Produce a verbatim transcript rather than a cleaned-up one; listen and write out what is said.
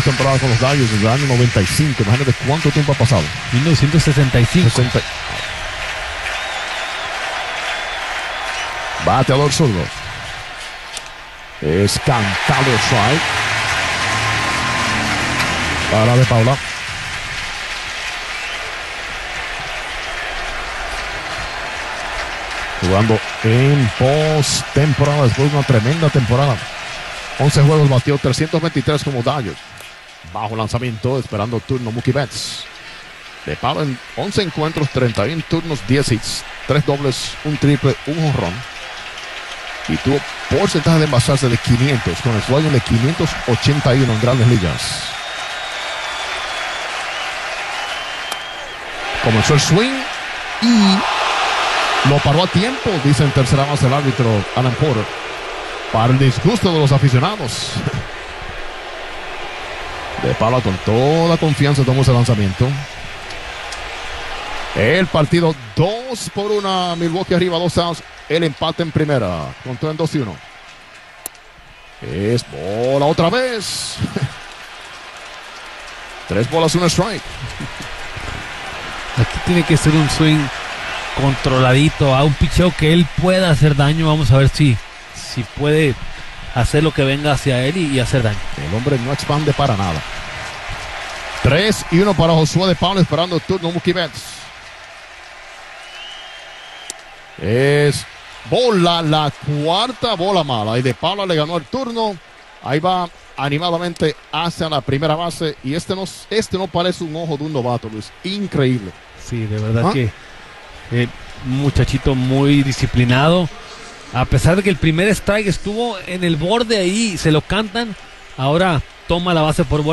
dos temporadas con los Dodgers desde el año noventa y cinco. Imagínate cuánto tiempo ha pasado. mil novecientos sesenta y cinco. sesenta. Bateador zurdo. Es cantado strike. Para De Paula. Jugando en postemporada después de una tremenda temporada. once juegos, batió trescientos veintitrés como Dodgers. Bajo lanzamiento, esperando turno Mookie Betts. De Paula en once encuentros, treinta y uno turnos, diez hits, tres dobles, un triple, un jonrón. Y tuvo porcentaje de envasarse de quinientos, con el sueño de quinientos ochenta y uno en Grandes Ligas. Comenzó el swing y lo paró a tiempo, dice en tercera base el árbitro Alan Porter, para el disgusto de los aficionados. De Paula con toda confianza tomó ese lanzamiento. El partido dos por uno, Milwaukee arriba, dos outs. El empate en primera, contó en dos y uno. Es bola otra vez. Tres bolas, un strike. Aquí tiene que ser un swing controladito, a un picheo que él pueda hacer daño. Vamos a ver si, si puede hacer lo que venga hacia él y, y hacer daño. El hombre no expande para nada. tres y uno para Josué De Paula, esperando el turno Mookie Betts. Es bola, la cuarta bola mala. Y De Paula le ganó el turno. Ahí va animadamente hacia la primera base. Y este no, este no parece un ojo de un novato, Luis. Increíble. Sí, de verdad ¿Ah? que eh, un muchachito muy disciplinado. A pesar de que el primer strike estuvo en el borde ahí, se lo cantan. Ahora toma la base por bola.